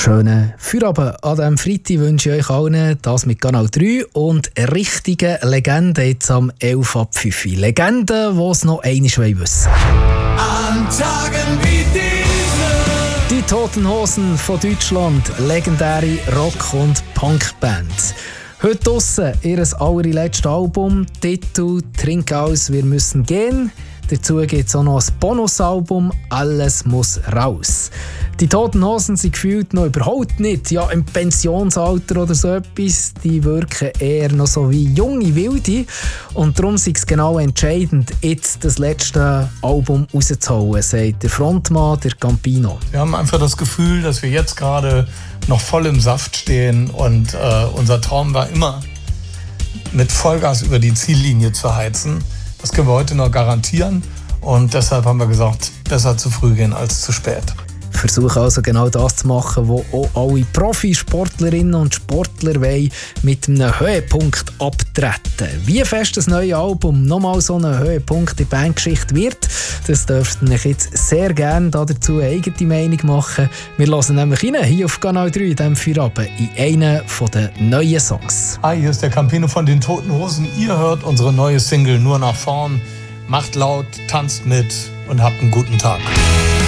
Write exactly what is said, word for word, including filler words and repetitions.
schönen Feierabend an diesem Freitag wünsche ich euch allen das mit Kanal drei und richtige Legenden jetzt am elf ab fünf. Legenden, die es noch einmal wissen wollen. An Tagen wie diesen. Die Toten Hosen von Deutschland, legendäre Rock- und Punkband. Heute draussen ihr allerletztes Album, Titel «Trink aus, wir müssen gehen». Dazu gibt es auch noch ein Bonusalbum «Alles muss raus». Die Toten Hosen sind gefühlt noch überhaupt nicht ja, im Pensionsalter oder so etwas. Die wirken eher noch so wie junge Wilde. Und darum ist es genau entscheidend, jetzt das letzte Album rauszuholen, sagt der Frontmann, der Campino. Wir haben einfach das Gefühl, dass wir jetzt gerade noch voll im Saft stehen und äh, unser Traum war immer, mit Vollgas über die Ziellinie zu heizen. Das können wir heute noch garantieren und deshalb haben wir gesagt, besser zu früh gehen als zu spät. Versuche also genau das zu machen, was auch alle Profisportlerinnen und Sportler wollen, mit einem Höhepunkt abtreten. Wie fest das neue Album nochmal so ein Höhepunkt in der Bandgeschichte wird, das dürft ihr euch jetzt sehr gerne dazu eine eigene Meinung machen. Wir hören nämlich rein, hier auf Kanal drei in diesem Feierabend in einen der neuen Songs. Hi, hier ist der Campino von den Toten Hosen. Ihr hört unsere neue Single «Nur nach vorn». Macht laut, tanzt mit und habt einen guten Tag.